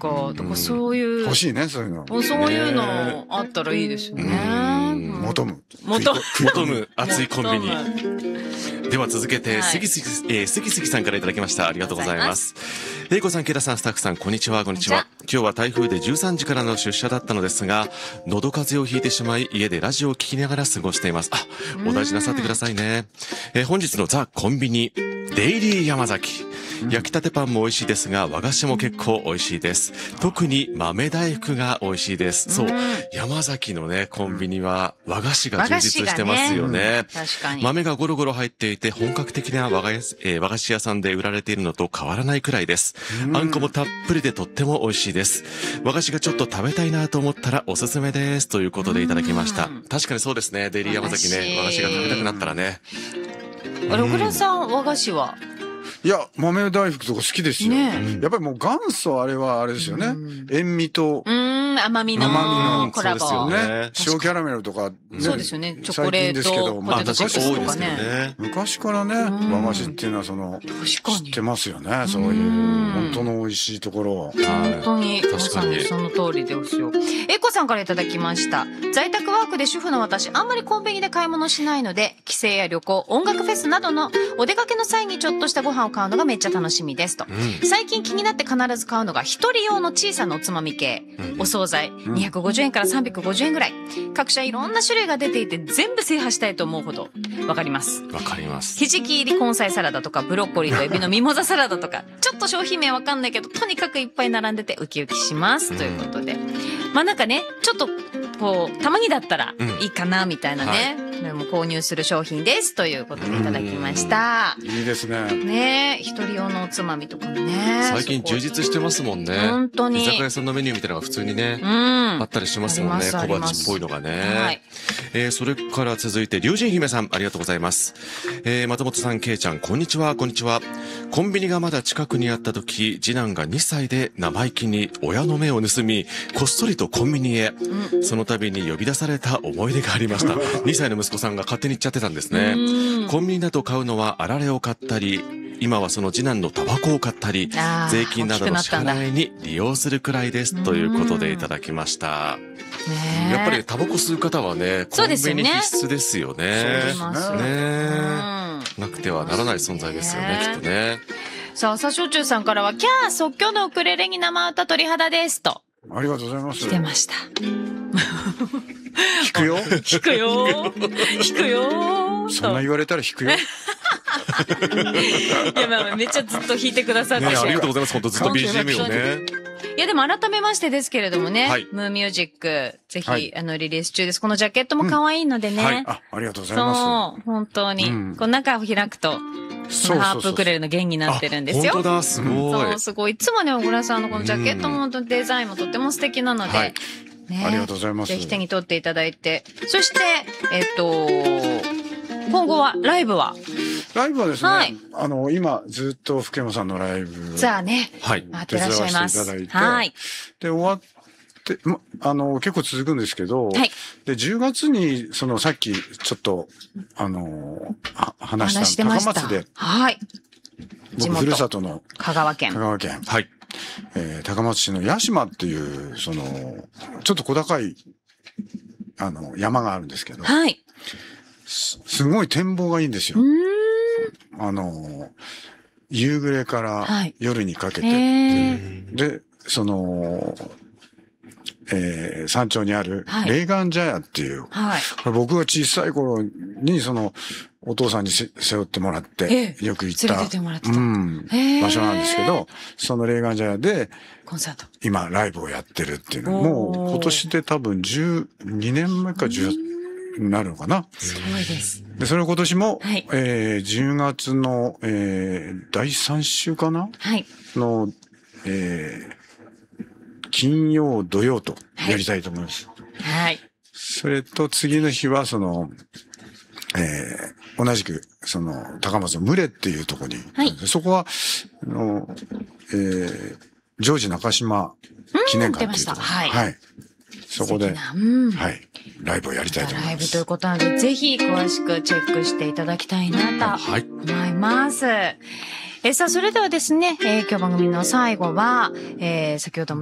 か。だからそういう。 欲しいね、そういうの。 そういうのあったらいいですよね。 求む熱いコンビニ。では続けて、すぎすぎさんからいただきました。ありがとうございます。れいこさん、けらさん、スタッフさん、こんにちは、こんにちは。今日は台風で13時からの出社だったのですが、喉風邪をひいてしまい、家でラジオを聞きながら過ごしています。お大事なさってくださいね。本日のザ・コンビニ、デイリー山崎。焼きたてパンも美味しいですが、和菓子も結構美味しいです。特に豆大福が美味しいです。そう、山崎のね、コンビニは和菓子が充実してますよね。 確かに。 豆がゴロゴロ入っていて、本格的な和菓子屋さんで売られているのと変わらないくらいです。あんこもたっぷりでとっても美味しいです。和菓子がちょっと食べたいなと思ったらおすすめです。ということでいただきました。確かにそうですね。デイリー山崎ね、和菓子が食べたくなったらね。 小倉さん、和菓子は？ いや、豆大福とか好きですよ。やっぱりもう元祖あれはあれですよね。塩味と甘みのコラボ。 そうですよね。塩キャラメルとか。 そうですよね。チョコレート、ポテトチップスとかね。 昔からね、和菓子っていうのは知ってますよね。そういう本当の美味しいところを。 本当に、まさにその通りですよ。えいこさんからいただきました。在宅ワークで主婦の私、あんまりコンビニで買い物しないので、帰省や旅行、音楽フェスなどのお出かけの際にちょっとしたご飯を買うのがめっちゃ楽しみですと。最近気になって必ず買うのが一人用の小さなおつまみ系。お惣菜250円から350円ぐらい。各社いろんな種類が出ていて全部制覇したいと思うほどわかります。 わかります。 ひじき入り根菜サラダとかブロッコリーとエビのミモザサラダとか、ちょっと商品名わかんないけど、とにかくいっぱい並んでてウキウキします。ということで。まあなんかね、ちょっとこう、たまにだったらいいかなみたいなね。でも購入する商品ですということでいただきました。 いいですね。 ねえ、一人用のおつまみとかもね。 最近充実してますもんね。 本当に。 居酒屋さんのメニューみたいなのが普通にね、あったりしますもんね。小鉢っぽいのがね。それから続いて、龍神姫さん、ありがとうございます。松本さん、けいちゃん、こんにちは、こんにちは。コンビニがまだ近くにあった時、次男が2歳で生意気に親の目を盗み、こっそりとコンビニへ。その度に呼び出された思い出がありました。2歳の息子さんが勝手に行っちゃってたんですね。コンビニだと買うのはあられを買ったり、今はその次男のタバコを買ったり、税金などの支払いに利用するくらいですということでいただきました。やっぱりタバコ吸う方はね、コンビニ必須ですよね。そうですね。なくてはならない存在ですよね、きっとね。 さあ、朝焼酎さんからは、キャー即興のウクレレに生歌鳥肌ですと。 ありがとうございます。 来てました。 弾くよ。 弾くよ。弾くよ。 そんな言われたら弾くよ。いや、まあ、めっちゃずっと弾いてくださって。 ありがとうございます。本当ずっと BGM をね。 いや、でも改めましてですけれどもね、ムーミュージック、ぜひ、リリース中です。このジャケットも可愛いのでね。 ありがとうございます。 そう、本当に。この中を開くと、ハープウクレレの弦になってるんですよ。 本当だ、すごい。 そう、すごい。いつもね、小倉さんのこのジャケットも本当にデザインもとっても素敵なので、 ありがとうございます。 ぜひ手に取っていただいて。そして、今後は、ライブはですね、今、ずっと福山さんのライブ。 じゃあね、待ってらっしゃいます。 はい。で、終わって、結構続くんですけど、で、10月に、さっき、ちょっと、話した高松で、僕、ふるさとの、 香川県。 はい。高松市の屋島っていう、ちょっと小高い、山があるんですけど、すごい展望がいいんですよ。夕暮れから夜にかけて、で、山頂にあるレーガン茶屋っていう、僕が小さい頃にお父さんに背負ってもらってよく行った場所なんですけど、そのレーガン茶屋で今ライブをやってるっていうのもう今年で多分12年目か10になるのかな。 すごいです。 で、それを今年も、10月の、第3週かなの、金曜、土曜とやりたいと思います。それと次の日は、同じく、高松の群れっていうところに、そこは、ジョージ中島記念館っていうところ。そこで、ライブをやりたいと思います。 ライブということなので、ぜひ詳しくチェックしていただきたいなと思います。さあ、それではですね、今日番組の最後は、先ほども